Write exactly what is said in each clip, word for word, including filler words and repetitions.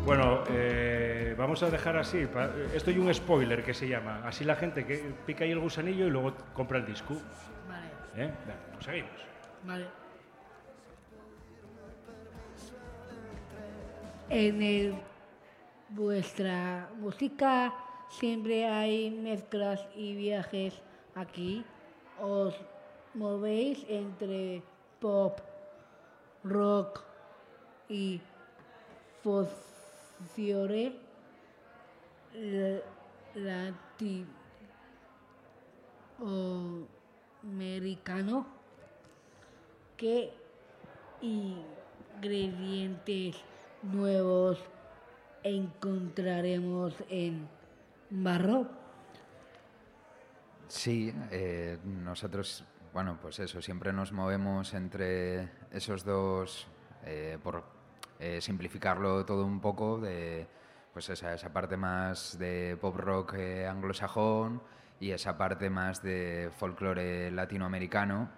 Bueno, eh, vamos a dejar así. Esto es un spoiler que se llama. Así la gente que pica ahí el gusanillo y luego compra el disco. Vale. ¿Eh? Bueno, pues seguimos. Vale. En el, vuestra música siempre hay mezclas y viajes aquí. Os movéis entre pop, rock y folclore latinoamericano. ¿Qué ingredientes nuevos encontraremos en Barro? Sí, eh, nosotros, bueno, pues eso, siempre nos movemos entre esos dos, eh, por eh, simplificarlo todo un poco, de pues esa, esa parte más de pop rock eh, anglosajón y esa parte más de folclore latinoamericano.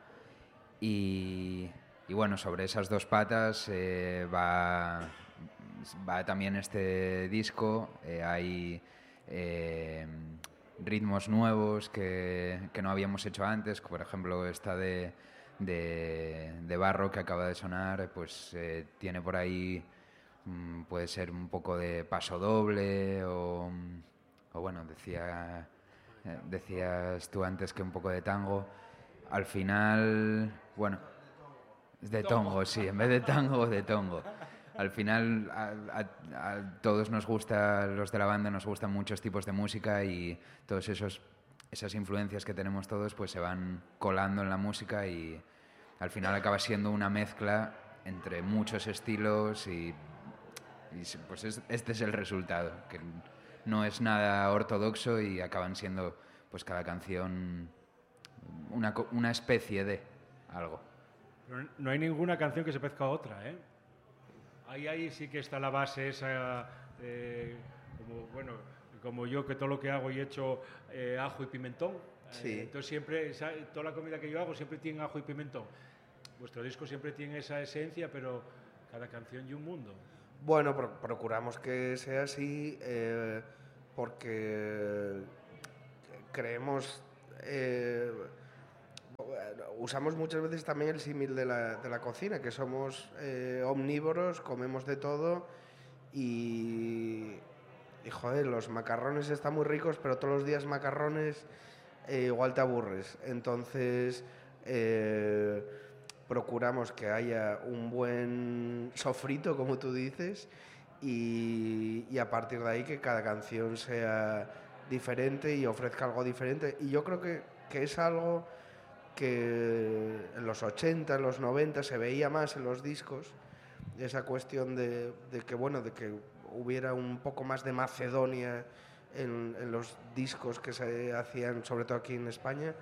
Y, y bueno, sobre esas dos patas eh, va, va también este disco. Eh, hay eh, ritmos nuevos que, que no habíamos hecho antes, por ejemplo esta de, de, de Barro que acaba de sonar, pues eh, tiene por ahí, mm, puede ser un poco de paso doble o, o bueno, decía, eh, decías tú antes que un poco de tango. Al final, bueno, de tongo, sí, en vez de tango, de tongo. Al final a, a, a todos nos gusta, los de la banda nos gustan muchos tipos de música y todos esos esas influencias que tenemos todos pues se van colando en la música y al final acaba siendo una mezcla entre muchos estilos y, y pues es, este es el resultado, que no es nada ortodoxo y acaban siendo pues cada canción una, una especie de algo. Pero no hay ninguna canción que se parezca a otra, ¿eh? Ahí, ahí sí que está la base esa, eh, como, bueno, como yo que todo lo que hago y he hecho eh, ajo y pimentón. Sí. Eh, entonces siempre, esa, toda la comida que yo hago siempre tiene ajo y pimentón. Vuestro disco siempre tiene esa esencia, pero cada canción y un mundo. Bueno, pro procuramos que sea así eh, porque creemos... Eh, usamos muchas veces también el símil de la, de la cocina, que somos eh, omnívoros, comemos de todo y, y, joder, los macarrones están muy ricos, pero todos los días macarrones eh, igual te aburres. Entonces eh, procuramos que haya un buen sofrito, como tú dices, y, y a partir de ahí que cada canción sea diferente y ofrezca algo diferente. Y yo creo que, que es algo que en los ochenta, en los noventa se veía más en los discos, esa cuestión de, de que bueno, de que hubiera un poco más de Macedonia en, en los discos que se hacían, sobre todo aquí en España,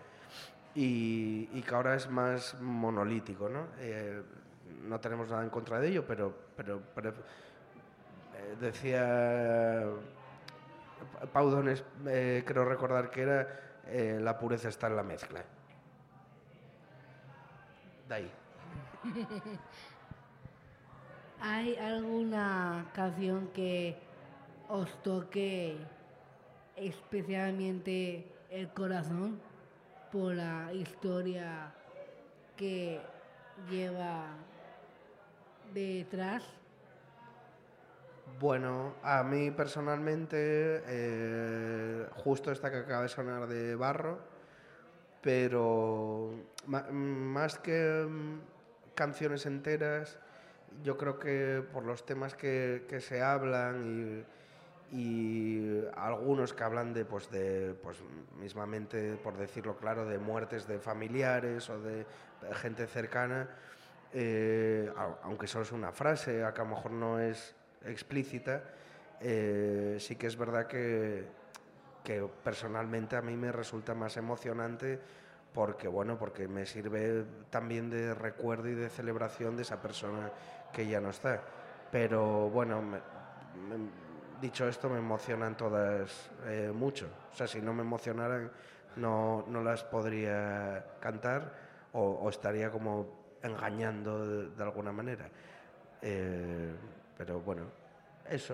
y, y que ahora es más monolítico, ¿no? Eh, no tenemos nada en contra de ello, pero, pero, pero eh, decía Pau Donés, eh, creo recordar que era eh, la pureza está en la mezcla. De ahí. ¿Hay alguna canción que os toque especialmente el corazón por la historia que lleva detrás? Bueno, a mí personalmente, eh, justo esta que acaba de sonar de Barro, pero más que canciones enteras, yo creo que por los temas que, que se hablan y, y algunos que hablan de, pues, de, pues mismamente, por decirlo claro, de muertes de familiares o de gente cercana, eh, aunque solo es una frase, a que a lo mejor no es explícita, eh, sí que es verdad que, que personalmente a mí me resulta más emocionante porque, bueno, porque me sirve también de recuerdo y de celebración de esa persona que ya no está. Pero bueno, me, me, dicho esto, me emocionan todas eh, mucho. O sea, si no me emocionaran, no, no las podría cantar o, o estaría como engañando de, de alguna manera. Eh, pero bueno, eso.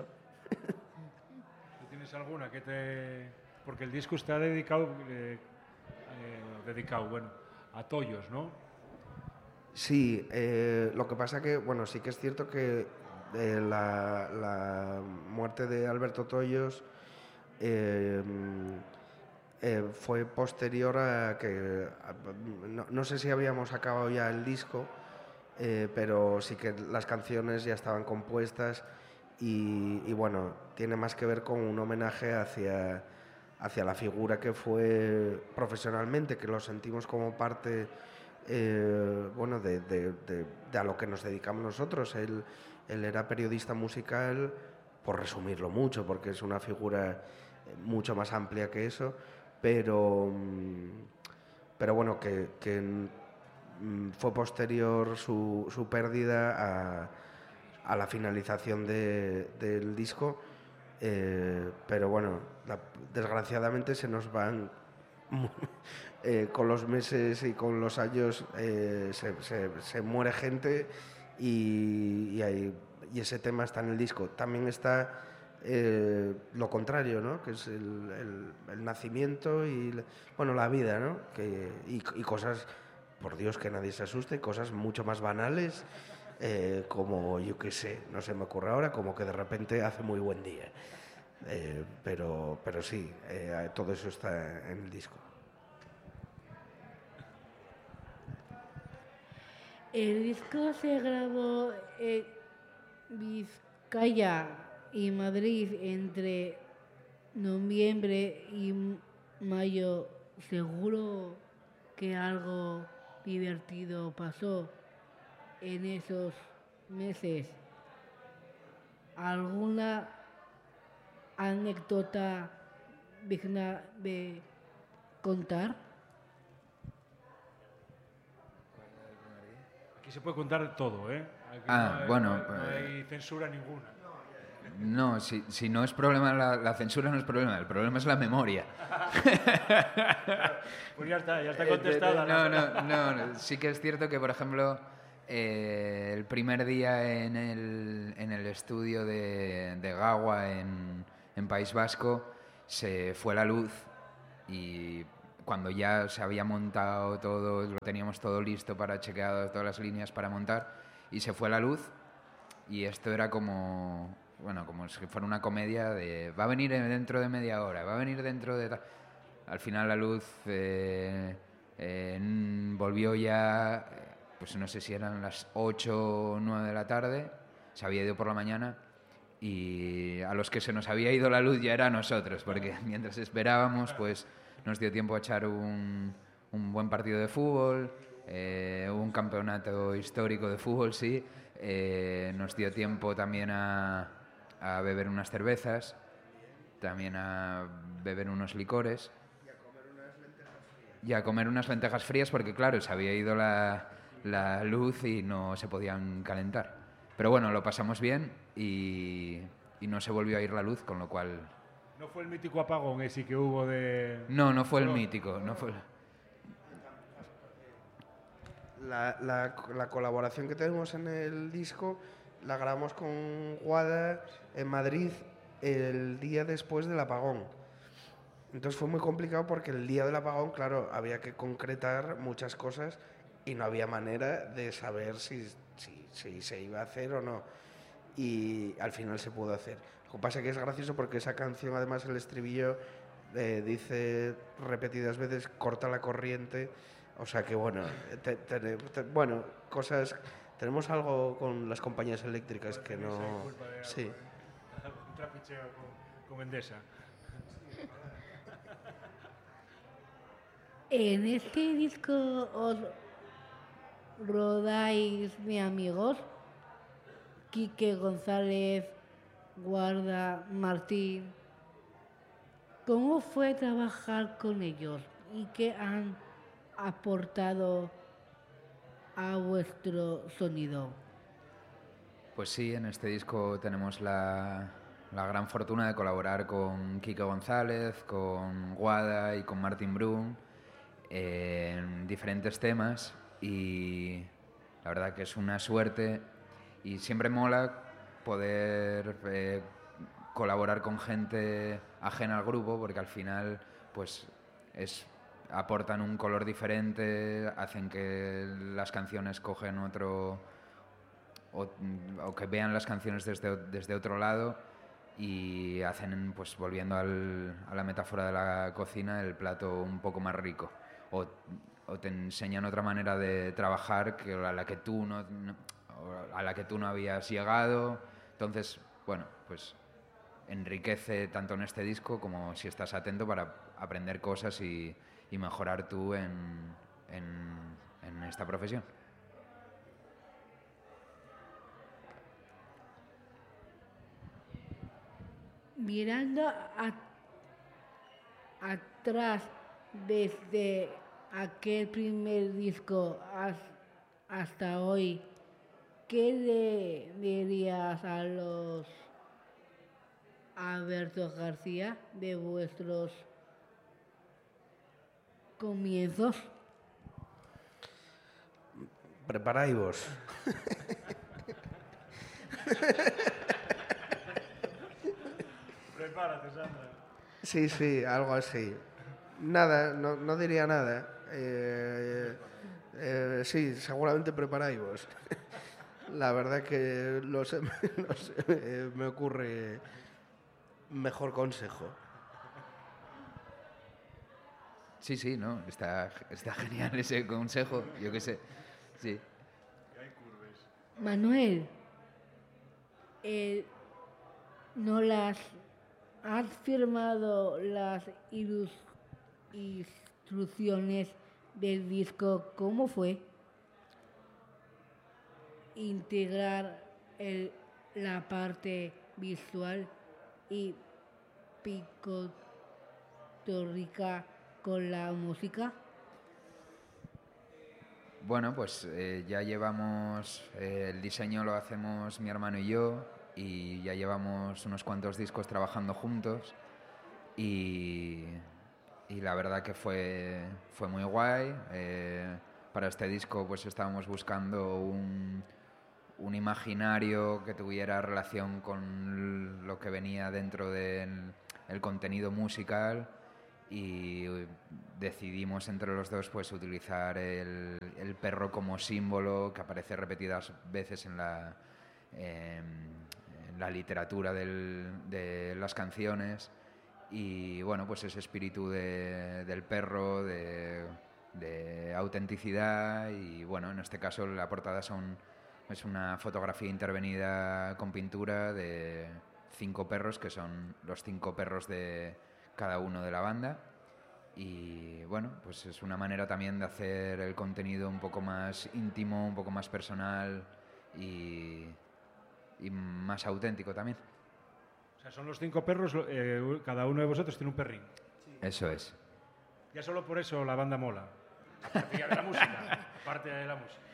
¿Tú tienes alguna que te...? Porque el disco está dedicado, eh, eh, dedicado, bueno, a Tollos, ¿no? Sí, eh, lo que pasa que, bueno, sí que es cierto que eh, la, la muerte de Alberto Tollos eh, eh, fue posterior a que, a, no, no sé si habíamos acabado ya el disco, eh, pero sí que las canciones ya estaban compuestas y, y bueno, tiene más que ver con un homenaje hacia, hacia la figura que fue profesionalmente, que lo sentimos como parte... Eh, bueno, de, de, de, de a lo que nos dedicamos nosotros. Él, él era periodista musical, por resumirlo mucho, porque es una figura mucho más amplia que eso, pero, pero bueno, que, que fue posterior su, su pérdida a, a la finalización de, del disco, eh, pero bueno, la, desgraciadamente se nos van... Eh, con los meses y con los años eh, se, se, se muere gente y, y, hay, y ese tema está en el disco. También está eh, lo contrario, ¿no? Que es el, el, el nacimiento y bueno, la vida, ¿no? Que, y, y cosas, por Dios, que nadie se asuste, cosas mucho más banales, eh, como yo qué sé, no se me ocurre ahora, como que de repente hace muy buen día. Eh, pero, pero sí, eh, todo eso está en el disco. El disco se grabó en Vizcaya y Madrid entre noviembre y mayo. Seguro que algo divertido pasó en esos meses. ¿Alguna anécdota digna de contar? Aquí se puede contar todo, ¿eh? Aquí Ah, no hay, bueno, no hay, pues... no hay censura ninguna. No, si, si no es problema la, la censura, no es problema, el problema es la memoria. Pues ya está, ya está contestada. No, no, no, no, sí que es cierto que, por ejemplo, eh, el primer día en el, en el estudio de, de Gawa en, en País Vasco se fue la luz y cuando ya se había montado todo, lo teníamos todo listo para chequear todas las líneas para montar y se fue la luz y esto era como... Bueno, como si fuera una comedia de va a venir dentro de media hora, va a venir dentro de... Al final la luz eh, eh, volvió ya, pues no sé si eran las ocho o nueve de la tarde, se había ido por la mañana y a los que se nos había ido la luz ya era a nosotros, porque mientras esperábamos pues nos dio tiempo a echar un, un buen partido de fútbol, eh, un campeonato histórico de fútbol, sí, eh, nos dio tiempo también a... a beber unas cervezas, también a beber unos licores y a comer unas lentejas frías, y a comer unas lentejas frías porque claro, se había ido la, la luz y no se podían calentar. Pero bueno, lo pasamos bien y, y no se volvió a ir la luz, con lo cual... ¿No fue el mítico apagón ese que hubo de...? No, no fue el mítico, no fue... La, la, la colaboración que tenemos en el disco la grabamos con Guada en Madrid el día después del apagón. Entonces fue muy complicado porque el día del apagón, claro, había que concretar muchas cosas y no había manera de saber si, si, si se iba a hacer o no. Y al final se pudo hacer. Lo que pasa es que es gracioso porque esa canción, además, el estribillo eh, dice repetidas veces, corta la corriente. O sea que, bueno, te, te, te, bueno, cosas... Tenemos algo con las compañías eléctricas que no... Sí. Un trapicheo con, con Endesa. En este disco os rodáis de amigos, Quique González, Guarda, Martín. ¿Cómo fue trabajar con ellos y qué han aportado a vuestro sonido? Pues sí, en este disco tenemos la, la gran fortuna de colaborar con Quique González, con Guada y con Martin Brun en diferentes temas y la verdad que es una suerte y siempre mola poder eh, colaborar con gente ajena al grupo, porque al final pues es, aportan un color diferente, hacen que las canciones cogen otro, o, o que vean las canciones desde, desde otro lado, y hacen, pues volviendo al, a la metáfora de la cocina, el plato un poco más rico, o, o te enseñan otra manera de trabajar que a la que tú no, no a la que tú no habías llegado. Entonces, bueno, pues enriquece tanto en este disco como si estás atento para aprender cosas y, y mejorar tú en, en, en esta profesión. Mirando a, atrás desde aquel primer disco hasta hoy, ¿qué le dirías a los Alberto García de vuestros comienzos? Preparáis-vos. Prepárate, Sandra. Sí, sí, algo así. Nada, no, no diría nada. Eh, eh, sí, seguramente preparáis-vos. La verdad que no sé, no sé, eh, me ocurre mejor consejo. Sí, sí, no, está, está genial ese consejo, yo qué sé, sí. Manuel, eh, ¿no las has firmado las ilus- instrucciones del disco? ¿Cómo fue integrar el, la parte visual y pictórica con la música? Bueno, pues eh, ya llevamos, eh, el diseño lo hacemos mi hermano y yo, y ya llevamos unos cuantos discos trabajando juntos, y, y la verdad que fue, fue muy guay. Eh, para este disco pues estábamos buscando un, un imaginario que tuviera relación con lo que venía dentro del el contenido musical, y decidimos entre los dos pues utilizar el, el perro como símbolo que aparece repetidas veces en la, eh, en la literatura del, de las canciones, y bueno, pues ese espíritu de, del perro, de, de autenticidad, y bueno, en este caso la portada son, es una fotografía intervenida con pintura de cinco perros, que son los cinco perros de cada uno de la banda, y bueno, pues es una manera también de hacer el contenido un poco más íntimo, un poco más personal y, y más auténtico también. O sea, son los cinco perros, eh, cada uno de vosotros tiene un perrín. Sí. Eso es. Ya solo por eso la banda mola. Aparte de la música. Parte de la música.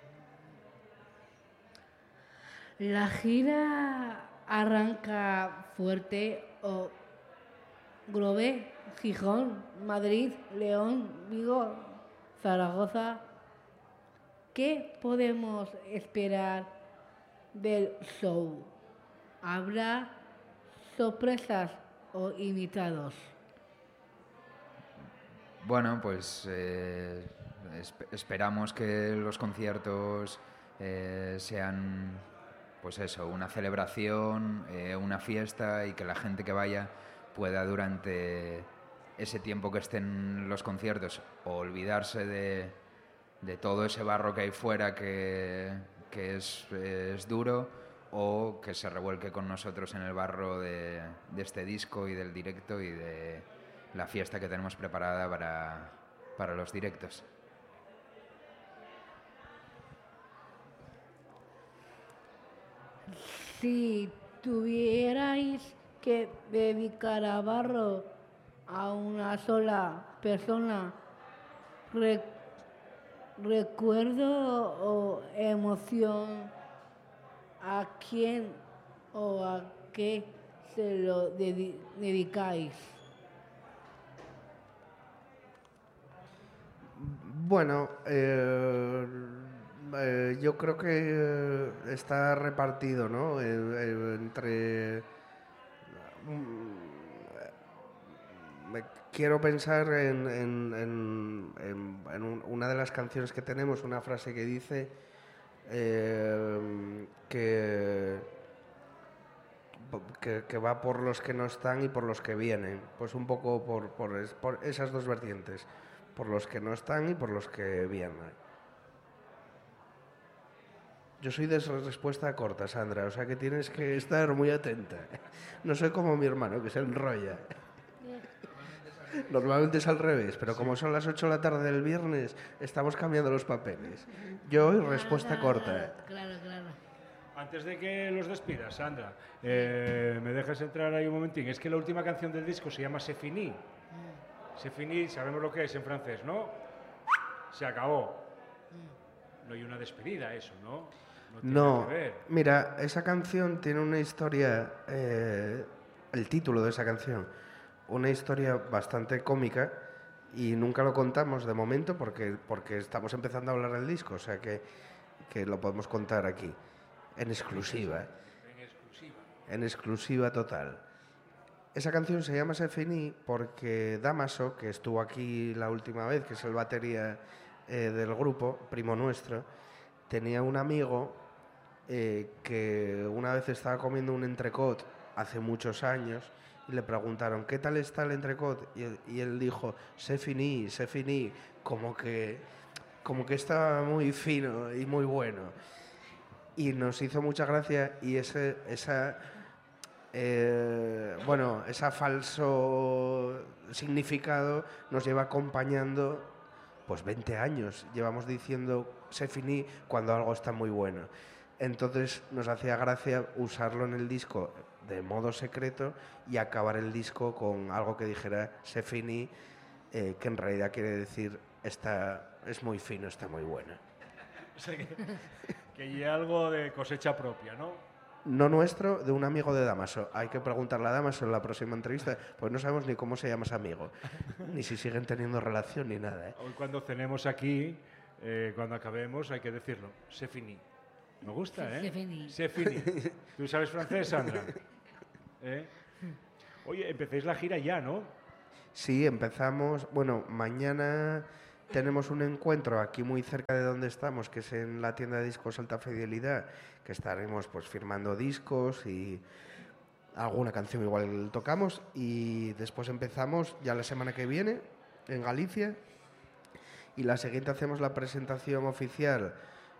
La gira arranca fuerte o Grove, Gijón, Madrid, León, Vigo, Zaragoza. ¿Qué podemos esperar del show? ¿Habrá sorpresas o invitados? Bueno, pues eh, esp- esperamos que los conciertos eh, sean, pues eso, una celebración, eh, una fiesta, y que la gente que vaya pueda durante ese tiempo que estén los conciertos olvidarse de, de todo ese barro que hay fuera que, que es, es duro, o que se revuelque con nosotros en el barro de, de este disco y del directo y de la fiesta que tenemos preparada para, para los directos. Si tuvierais que dedicar a barro a una sola persona, re- recuerdo o emoción, ¿a quién o a qué se lo dedi- dedicáis? Bueno, eh, eh, yo creo que eh, está repartido, ¿no? Eh, eh, entre me quiero pensar en, en, en, en, en un, una de las canciones que tenemos, una frase que dice eh, que, que, que va por los que no están y por los que vienen, pues un poco por, por, es, por esas dos vertientes, por los que no están y por los que vienen. Yo soy de respuesta corta, Sandra, o sea que tienes que estar muy atenta. No soy como mi hermano, que se enrolla. Normalmente es al revés, pero como son las ocho de la tarde del viernes, estamos cambiando los papeles. Yo hoy respuesta corta. Claro, claro. Antes de que los despidas, Sandra, eh, me dejas entrar ahí un momentín. Es que la última canción del disco se llama C'est fini. C'est fini, sabemos lo que es en francés, ¿no? Se acabó. No hay una despedida, eso, ¿no? No, tiene No, nada que ver. Mira, esa canción tiene una historia, eh, el título de esa canción, una historia bastante cómica y nunca lo contamos de momento porque, porque estamos empezando a hablar del disco, o sea que, que lo podemos contar aquí, en exclusiva. En exclusiva. En exclusiva total. Esa canción se llama C'est fini porque Damaso, que estuvo aquí la última vez, que es el batería eh, del grupo, primo nuestro, tenía un amigo eh, que una vez estaba comiendo un entrecot hace muchos años y le preguntaron, ¿qué tal está el entrecot? Y él, y él dijo, c'est fini, c'est fini, como que, como que estaba muy fino y muy bueno. Y nos hizo mucha gracia y ese, esa, eh, bueno, ese falso significado nos lleva acompañando pues veinte años. Llevamos diciendo c'est fini cuando algo está muy bueno. Entonces nos hacía gracia usarlo en el disco de modo secreto y acabar el disco con algo que dijera c'est fini, eh, que en realidad quiere decir está, es muy fino, está muy bueno. O sea que, que hay algo de cosecha propia, ¿no? No nuestro, de un amigo de Damaso. Hay que preguntarle a Damaso en la próxima entrevista, pues no sabemos ni cómo se llama ese amigo, ni si siguen teniendo relación ni nada, ¿eh? Hoy cuando cenemos aquí, eh, cuando acabemos, hay que decirlo. C'est fini. Me gusta, ¿eh? C'est fini. C'est fini. ¿Tú sabes francés, Sandra? ¿Eh? Oye, empecéis la gira ya, ¿no? Sí, empezamos, bueno, mañana tenemos un encuentro aquí muy cerca de donde estamos, que es en la tienda de discos Alta Fidelidad, que estaremos pues firmando discos y alguna canción igual tocamos, y después empezamos ya la semana que viene en Galicia y la siguiente hacemos la presentación oficial